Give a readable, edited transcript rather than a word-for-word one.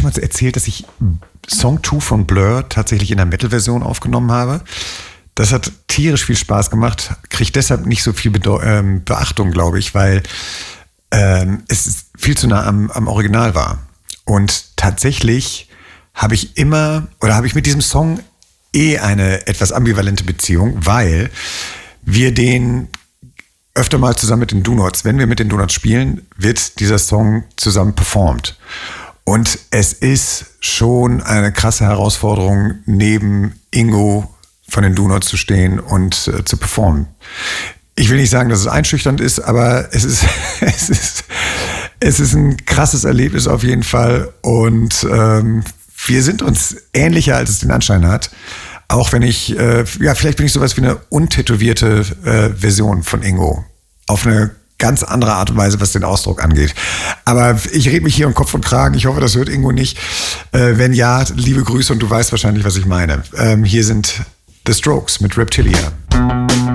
schon mal erzählt, dass ich Song 2 von Blur tatsächlich in der Metal-Version aufgenommen habe? Das hat tierisch viel Spaß gemacht, kriegt deshalb nicht so viel Beachtung, glaube ich, weil es viel zu nah am Original war. Und tatsächlich habe ich mit diesem Song eine etwas ambivalente Beziehung, weil wir den öfter mal zusammen mit den Donuts, wenn wir mit den Donuts spielen, wird dieser Song zusammen performt. Und es ist schon eine krasse Herausforderung, neben Ingo von den Donuts zu stehen und zu performen. Ich will nicht sagen, dass es einschüchternd ist, aber es ist ein krasses Erlebnis auf jeden Fall. Und wir sind uns ähnlicher, als es den Anschein hat. Auch wenn ich, vielleicht bin ich sowas wie eine untätowierte Version von Ingo. Auf eine ganz andere Art und Weise, was den Ausdruck angeht. Aber ich rede mich hier um Kopf und Kragen. Ich hoffe, das hört Ingo nicht. Wenn ja, liebe Grüße und du weißt wahrscheinlich, was ich meine. Hier sind The Strokes mit Reptilia.